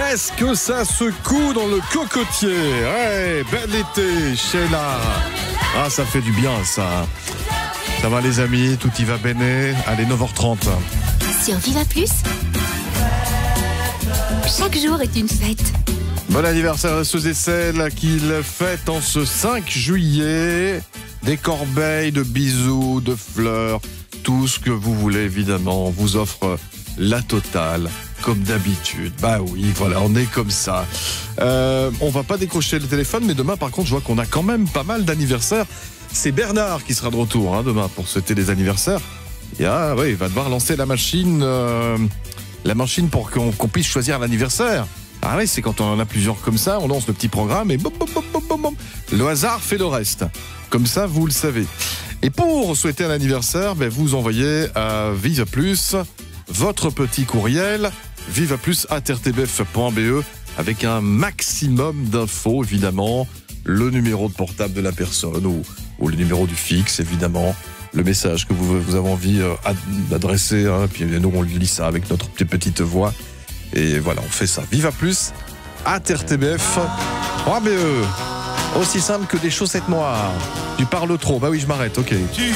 que ça secoue dans le cocotier. Ouais, bel été, Sheila. Ah, ça fait du bien, ça. Ça va, les amis, tout y va bene. Allez, 9h30. Sur Viva Plus, chaque jour est une fête. Bon anniversaire à ceux et celles qui le fêtent en ce 5 juillet. Des corbeilles de bisous, de fleurs, tout ce que vous voulez, évidemment. On vous offre la totale, comme d'habitude. Bah oui, voilà, on est comme ça. On va pas décrocher le téléphone, mais demain, par contre, je vois qu'on a quand même pas mal d'anniversaires. C'est Bernard qui sera de retour demain pour souhaiter les anniversaires. Et il va devoir lancer la machine pour qu'on puisse choisir l'anniversaire. Ah oui, c'est quand on en a plusieurs comme ça, on lance le petit programme et boum, boum, boum, boum, boum, boum. Le hasard fait le reste. Comme ça, vous le savez. Et pour souhaiter un anniversaire, vous envoyez à Viva Plus votre petit courriel vivaplus@rtbf.be avec un maximum d'infos, évidemment, le numéro de portable de la personne ou le numéro du fixe, évidemment, le message que vous avez envie d'adresser, puis nous on lit ça avec notre petite voix. Et voilà, on fait ça. Viva Plus @rtbf.be. Aussi simple que des chaussettes noires. Tu parles trop. Bah oui, je m'arrête, ok.